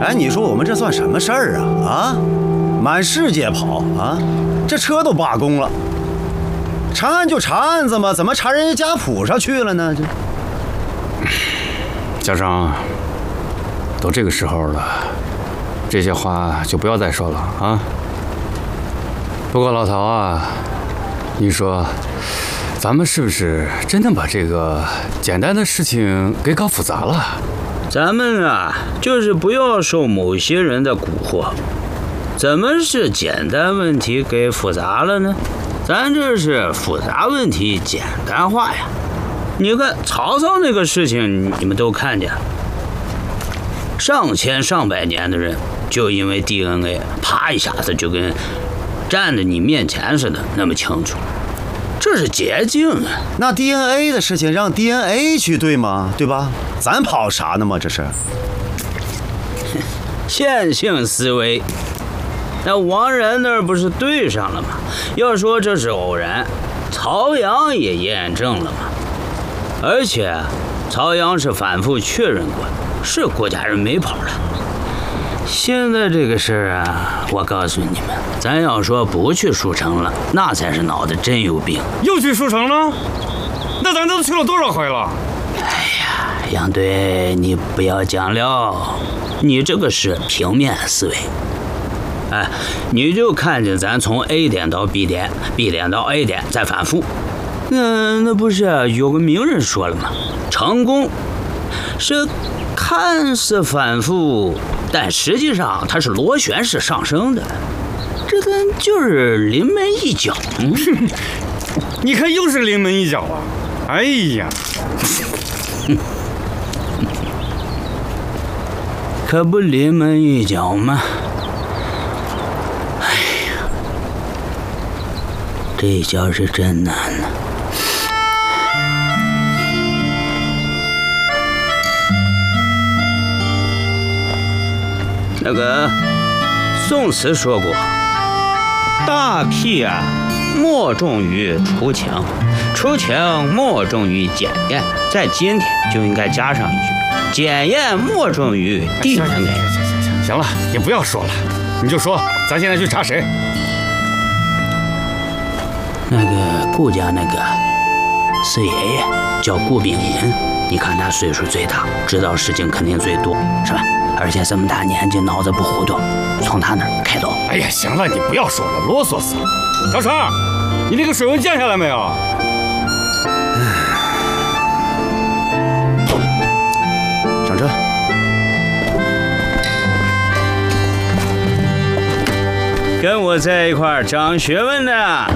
哎，你说我们这算什么事儿啊？啊，满世界跑啊，这车都罢工了。查案就查案子嘛，怎么查人家家谱上去了呢？ 家长，都这个时候了，这些话就不要再说了啊。不过老陶啊，你说，咱们是不是真的把这个简单的事情给搞复杂了？ 咱们啊，就是不要受某些人的蛊惑。怎么是简单问题给复杂了呢？咱这是复杂问题简单化呀。你看曹操那个事情，你们都看见了，上千上百年的人，就因为 DNA， 啪一下子就跟站在你面前似的那么清楚。这是捷径啊！ 那 DNA 的事情让 DNA 去对吗？对吧？咱跑啥呢嘛？这是线性思维。那王然那儿不是对上了吗？要说这是偶然，曹阳也验证了嘛。而且曹阳是反复确认过的，是郭家人没跑了。现在这个事儿啊，我告诉你们，咱要说不去书城了，那才是脑袋真有病。 又去书城了？那咱都去了多少回了？ 哎呀，杨队，你不要讲了，你这个是平面思维。哎，你就看见咱从 A 点到 B 点 ，B 点到 A 点再反复。那不是有个名人说了吗？成功是看似反复，但实际上它是螺旋式上升的。这咱就是临门一脚。 你看又是临门一脚啊！哎呀， 可不临门一脚吗？哎呀，这一脚是真难呐。那个宋词说过，大辟啊，莫重于除情，除情莫重于检验。在今天就应该加上一句，检验莫重于地人给。 行了，你不要说了，你就说咱现在去查谁？ 那个顾家那个四爷爷叫顾秉银，你看他岁数最大，知道事情肯定最多，是吧？而且这么大年纪，脑子不糊涂，从他那儿开刀。 哎呀，行了，你不要说了，啰嗦死了。小成，你那个水温降下来没有？ 上车。 跟我在一块儿长学问的。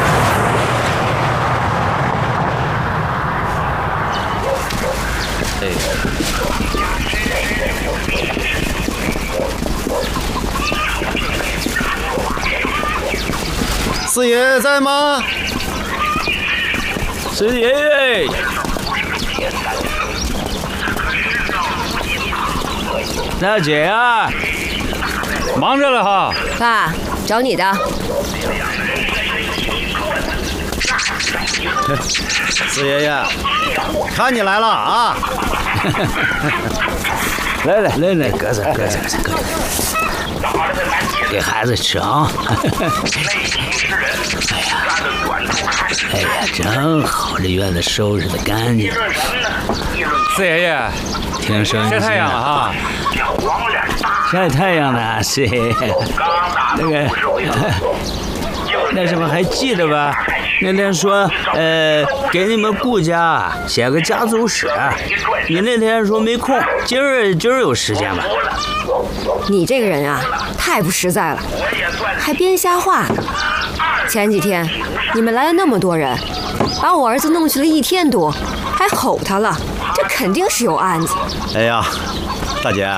四爷在吗？ 四爷爷，大姐啊， 忙着了哈。 爸，找你的。 四爷爷，看你来了啊！ 来，搁这，给孩子吃啊！哎呀，真好，这院子收拾的干净。 四爷爷， 挺省心。 晒太阳了哈。 晒太阳呢，四爷爷。那什么还记得吧？那天说，给你们顾家写个家族史，你那天说没空，今儿有时间吧？ 你这个人啊，太不实在了，还编瞎话呢。前几天你们来了那么多人，把我儿子弄去了1天多，还吼他了，这肯定是有案子。 哎呀，大姐，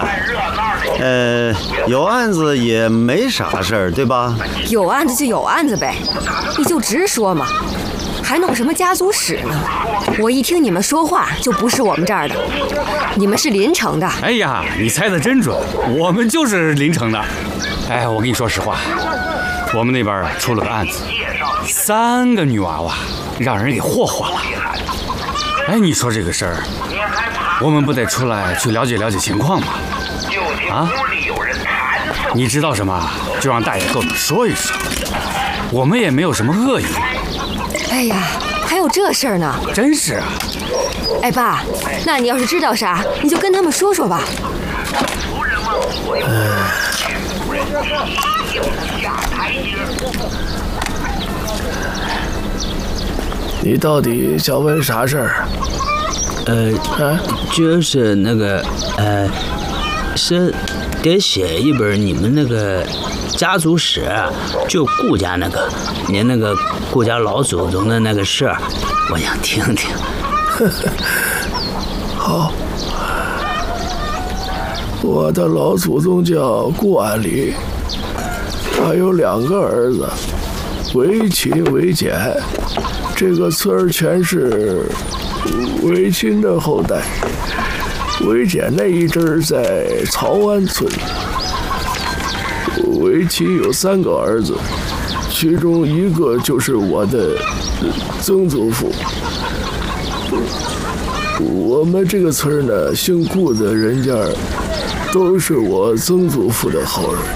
有案子也没啥事儿，对吧？ 有案子就有案子呗，你就直说嘛，还弄什么家族史呢？我一听你们说话就不是我们这儿的，你们是临城的。 哎呀，你猜得真准，我们就是临城的。哎，我跟你说实话，我们那边出了个案子，3个女娃娃让人给霍霍了。哎，你说这个事儿，我们不得出来去了解了解情况吗？啊， 你知道什么，就让大爷跟我们说一说，我们也没有什么恶意。 哎呀，还有这事儿呢！ 真是啊。 哎，爸，那你要是知道啥，你就跟他们说说吧。 你到底想问啥事儿？ 就是那个是得写一本你们那个家族史，就顾家那个，您那个顾家老祖宗的那个事儿，我想听听。 好，我的老祖宗叫顾安礼，他有2个儿子，韦秦、韦简。这个村儿全是韦秦的后代。韦简那一阵儿在曹湾村。韦秦有3个儿子，其中1个就是我的曾祖父。我们这个村呢，姓顾的人家都是我曾祖父的后人。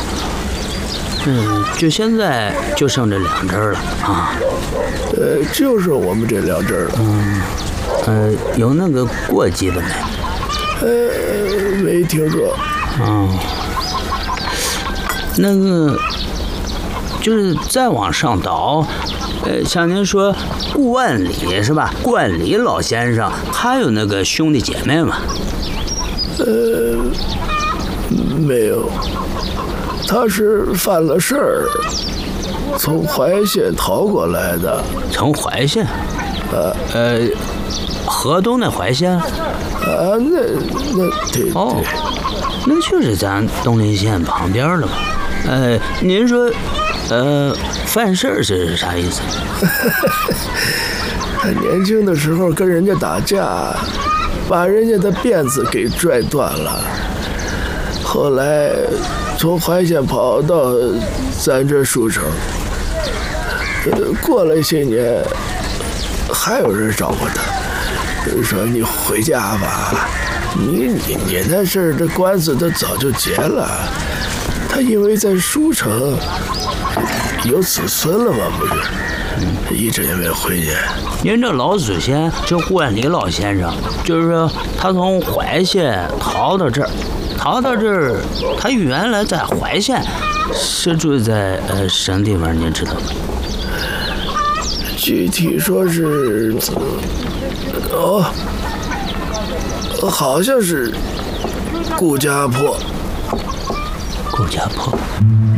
就现在就剩这2支了啊。 就是我们这2支了。 有那个过继的没？ 没听说。 那个就是再往上倒，像您说顾万里是吧？顾万里老先生还有那个兄弟姐妹吗？ 没有，他是犯了事儿，从怀县逃过来的。 从怀县？河东那怀县？ 那对。 哦，那就是咱东陵县旁边了嘛。您说，犯事儿是啥意思？ 他年轻的时候跟人家打架，把人家的辫子给拽断了。后来从怀县跑到咱这舒城，过了些年，还有人找过他，说你回家吧，你那事儿，这官司都早就结了。他因为在舒城有子孙了嘛，不是？一直也没回去。 您这老祖先就顾万里老先生，就是说他从怀县逃到这儿，他原来在怀县是住在什么地方？您知道吗？ 具体说是，好像是顾家坡。 顾家坡。